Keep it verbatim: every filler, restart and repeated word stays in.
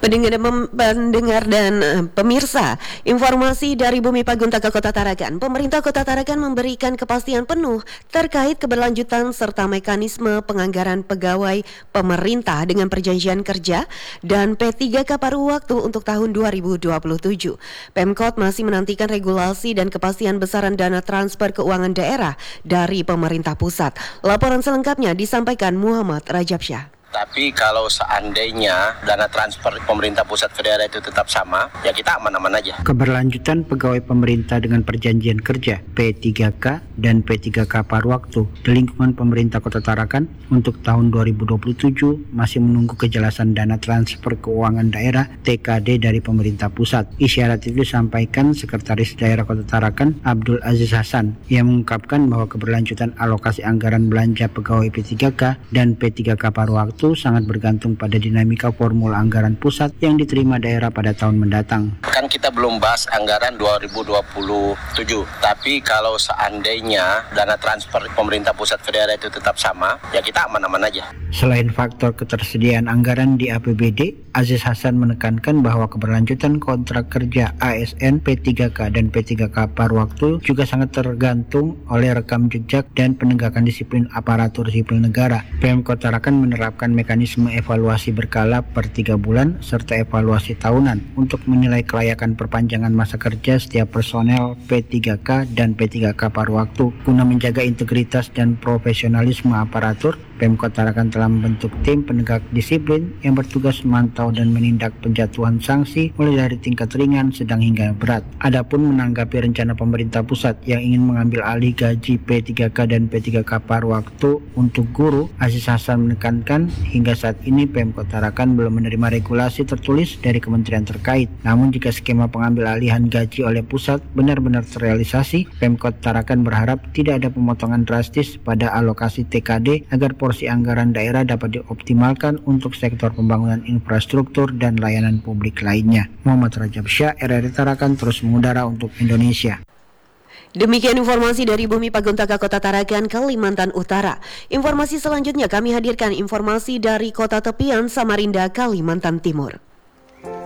Pendengar, mem- pendengar dan eh, pemirsa, informasi dari Bumi Paguntaka Kota Tarakan. Pemerintah Kota Tarakan memberikan kepastian penuh terkait keberlanjutan serta mekanisme penganggaran pegawai pemerintah dengan perjanjian kerja dan P tiga K paruh waktu untuk tahun dua ribu dua puluh tujuh. Pemkot masih menantikan regulasi dan kepastian besaran dana transfer keuangan daerah dari pemerintah pusat. Laporan selengkapnya disampaikan Muhammad Rajabsyah. Tapi kalau seandainya dana transfer pemerintah pusat ke daerah itu tetap sama, ya kita aman-aman aja. Keberlanjutan pegawai pemerintah dengan perjanjian kerja P tiga K dan P tiga K paruh waktu di lingkungan pemerintah Kota Tarakan untuk tahun dua ribu dua puluh tujuh masih menunggu kejelasan dana transfer keuangan daerah T K D dari pemerintah pusat. Isyarat itu disampaikan Sekretaris Daerah Kota Tarakan Abdul Aziz Hasan yang mengungkapkan bahwa keberlanjutan alokasi anggaran belanja pegawai P tiga K dan P tiga K paruh waktu itu sangat bergantung pada dinamika formula anggaran pusat yang diterima daerah pada tahun mendatang. Kan kita belum bahas anggaran dua ribu dua puluh tujuh, tapi kalau seandainya dana transfer pemerintah pusat ke daerah itu tetap sama, ya kita aman-aman aja. Selain faktor ketersediaan anggaran di A P B D, Aziz Hasan menekankan bahwa keberlanjutan kontrak kerja A S N, P tiga K dan P tiga K paruh waktu juga sangat tergantung oleh rekam jejak dan penegakan disiplin aparatur sipil negara. Pemkot Tarakan menerapkan mekanisme evaluasi berkala per tiga bulan serta evaluasi tahunan untuk menilai kelayakan perpanjangan masa kerja setiap personel P tiga K dan P tiga K paruh waktu. Guna menjaga integritas dan profesionalisme aparatur, Pemkot Tarakan telah membentuk tim penegak disiplin yang bertugas memantau dan menindak penjatuhan sanksi mulai dari tingkat ringan, sedang hingga berat. Adapun menanggapi rencana pemerintah pusat yang ingin mengambil alih gaji P tiga K dan P tiga K paruh waktu untuk guru, Aziz Hasan menekankan hingga saat ini Pemkot Tarakan belum menerima regulasi tertulis dari kementerian terkait. Namun jika skema pengambil alihan gaji oleh pusat benar-benar terrealisasi, Pemkot Tarakan berharap tidak ada pemotongan drastis pada alokasi T K D agar porsi anggaran daerah dapat dioptimalkan untuk sektor pembangunan infrastruktur dan layanan publik lainnya. Muhammad Rajabsyah, R R I Tarakan terus mengudara untuk Indonesia. Demikian informasi dari Bumi Paguntaka Kota Tarakan, Kalimantan Utara. Informasi selanjutnya kami hadirkan informasi dari Kota Tepian, Samarinda, Kalimantan Timur.